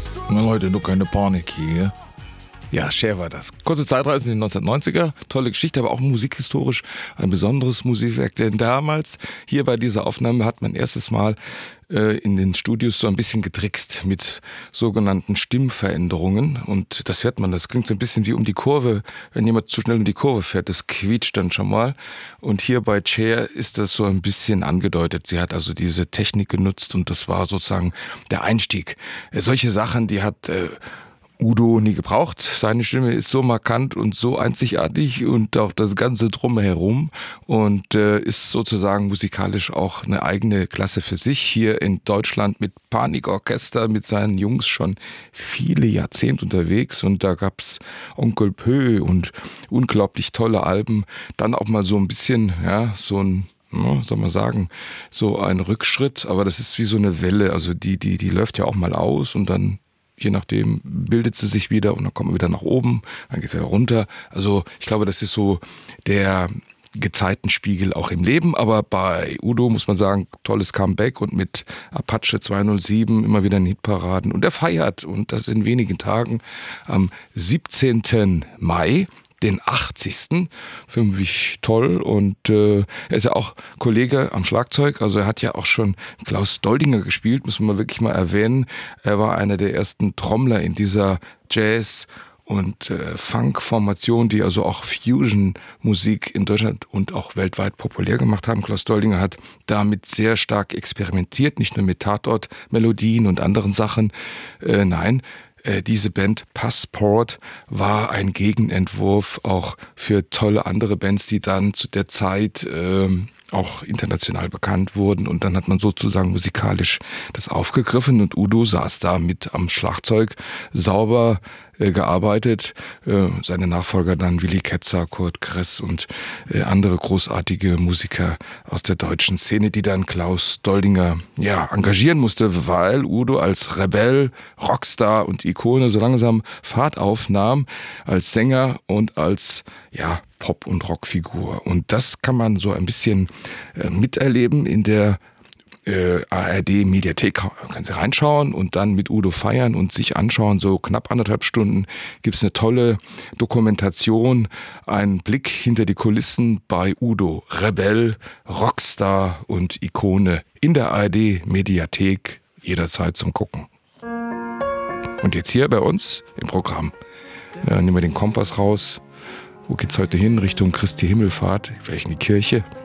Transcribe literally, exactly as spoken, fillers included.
Na Leute, nur keine Panik hier. Ja, Cher war das. Kurze Zeitreise in den neunzehnhundertneunziger. Tolle Geschichte, aber auch musikhistorisch ein besonderes Musikwerk. Denn damals, hier bei dieser Aufnahme, hat man erstes Mal äh, in den Studios so ein bisschen getrickst mit sogenannten Stimmveränderungen. Und das hört man, das klingt so ein bisschen wie um die Kurve. Wenn jemand zu schnell um die Kurve fährt, das quietscht dann schon mal. Und hier bei Cher ist das so ein bisschen angedeutet. Sie hat also diese Technik genutzt und das war sozusagen der Einstieg. Äh, solche Sachen, die hat... Äh, Udo nie gebraucht. Seine Stimme ist so markant und so einzigartig und auch das Ganze drumherum und äh, ist sozusagen musikalisch auch eine eigene Klasse für sich. Hier in Deutschland mit Panikorchester, mit seinen Jungs schon viele Jahrzehnte unterwegs und da gab's Onkel Pö und unglaublich tolle Alben. Dann auch mal so ein bisschen, ja, so ein Ja, soll man sagen, so ein Rückschritt, aber das ist wie so eine Welle, also die, die, die läuft ja auch mal aus und dann je nachdem bildet sie sich wieder und dann kommt man wieder nach oben, dann geht es wieder runter. Also ich glaube, das ist so der Gezeitenspiegel auch im Leben, aber bei Udo muss man sagen, tolles Comeback und mit Apache zweihundertsieben immer wieder in Hitparaden und er feiert und das in wenigen Tagen am siebzehnten Mai. Den achtzigsten Finde ich toll und äh, er ist ja auch Kollege am Schlagzeug, also er hat ja auch schon Klaus Doldinger gespielt, müssen wir wirklich mal erwähnen. Er war einer der ersten Trommler in dieser Jazz- und äh, Funk-Formation, die also auch Fusion-Musik in Deutschland und auch weltweit populär gemacht haben. Klaus Doldinger hat damit sehr stark experimentiert, nicht nur mit Tatort-Melodien und anderen Sachen, äh, nein, diese Band Passport war ein Gegenentwurf auch für tolle andere Bands, die dann zu der Zeit äh, auch international bekannt wurden. Und dann hat man sozusagen musikalisch das aufgegriffen und Udo saß da mit am Schlagzeug sauber äh, gearbeitet. Äh, seine Nachfolger dann Willy Ketzer, Kurt Kress und äh, andere großartige Musiker aus der deutschen Szene, die dann Klaus Doldinger ja engagieren musste, weil Udo als Rebell, Rockstar und Ikone so langsam Fahrt aufnahm als Sänger und als ja Pop- und Rockfigur. Und das kann man so ein bisschen äh, miterleben in der äh, A R D-Mediathek. Können Sie reinschauen und dann mit Udo feiern und sich anschauen. So knapp anderthalb Stunden gibt es eine tolle Dokumentation, einen Blick hinter die Kulissen bei Udo. Rebell, Rockstar und Ikone in der A R D-Mediathek jederzeit zum Gucken. Und jetzt hier bei uns im Programm. Äh, nehmen wir den Kompass raus. Wo geht's heute hin? Richtung Christi Himmelfahrt, vielleicht in die Kirche.